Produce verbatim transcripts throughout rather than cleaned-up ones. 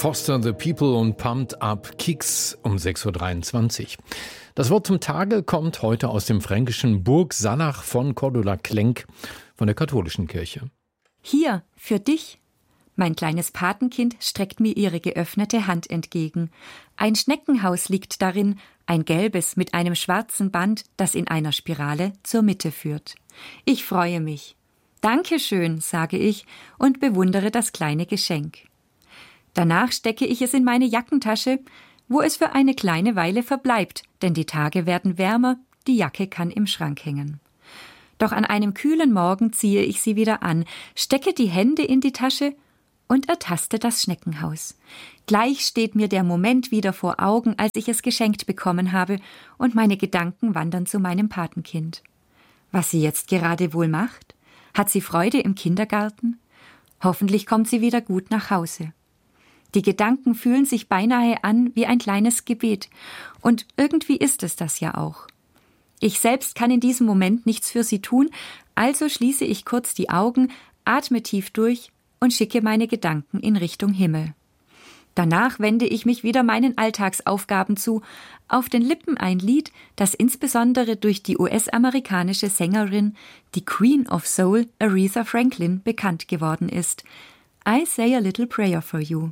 Foster the People und Pumped Up Kicks um sechs Uhr dreiundzwanzig. Das Wort zum Tage kommt heute aus dem fränkischen Burg Sallach von Cordula Klenk von der katholischen Kirche. Hier, für dich. Mein kleines Patenkind streckt mir ihre geöffnete Hand entgegen. Ein Schneckenhaus liegt darin, ein gelbes mit einem schwarzen Band, das in einer Spirale zur Mitte führt. Ich freue mich. Dankeschön, sage ich und bewundere das kleine Geschenk. Danach stecke ich es in meine Jackentasche, wo es für eine kleine Weile verbleibt, denn die Tage werden wärmer, die Jacke kann im Schrank hängen. Doch an einem kühlen Morgen ziehe ich sie wieder an, stecke die Hände in die Tasche und ertaste das Schneckenhaus. Gleich steht mir der Moment wieder vor Augen, als ich es geschenkt bekommen habe, und meine Gedanken wandern zu meinem Patenkind. Was sie jetzt gerade wohl macht? Hat sie Freude im Kindergarten? Hoffentlich kommt sie wieder gut nach Hause. Die Gedanken fühlen sich beinahe an wie ein kleines Gebet, und irgendwie ist es das ja auch. Ich selbst kann in diesem Moment nichts für sie tun, also schließe ich kurz die Augen, atme tief durch und schicke meine Gedanken in Richtung Himmel. Danach wende ich mich wieder meinen Alltagsaufgaben zu, auf den Lippen ein Lied, das insbesondere durch die U S-amerikanische Sängerin, die Queen of Soul, Aretha Franklin, bekannt geworden ist. I Say a Little Prayer for You.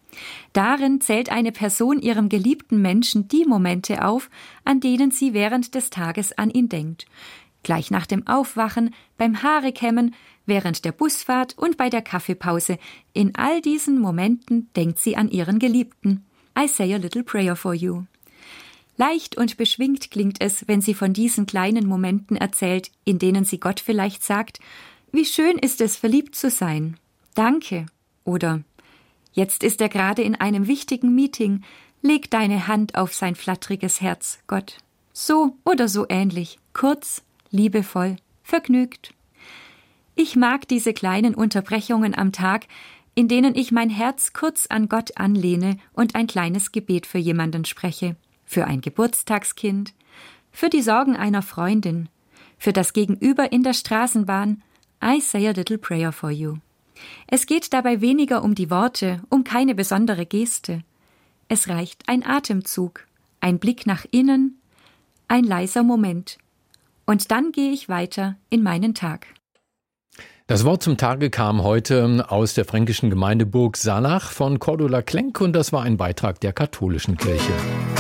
Darin zählt eine Person ihrem geliebten Menschen die Momente auf, an denen sie während des Tages an ihn denkt. Gleich nach dem Aufwachen, beim Haarekämmen, während der Busfahrt und bei der Kaffeepause. In all diesen Momenten denkt sie an ihren Geliebten. I say a little prayer for you. Leicht und beschwingt klingt es, wenn sie von diesen kleinen Momenten erzählt, in denen sie Gott vielleicht sagt, wie schön ist es, verliebt zu sein. Danke. Oder jetzt ist er gerade in einem wichtigen Meeting. Leg deine Hand auf sein flatteriges Herz, Gott. So oder so ähnlich. Kurz, liebevoll, vergnügt. Ich mag diese kleinen Unterbrechungen am Tag, in denen ich mein Herz kurz an Gott anlehne und ein kleines Gebet für jemanden spreche. Für ein Geburtstagskind, für die Sorgen einer Freundin, für das Gegenüber in der Straßenbahn. I say a little prayer for you. Es geht dabei weniger um die Worte, um keine besondere Geste. Es reicht ein Atemzug, ein Blick nach innen, ein leiser Moment. Und dann gehe ich weiter in meinen Tag. Das Wort zum Tage kam heute aus der fränkischen Gemeinde Burg Sallach von Cordula Klenk und das war ein Beitrag der katholischen Kirche.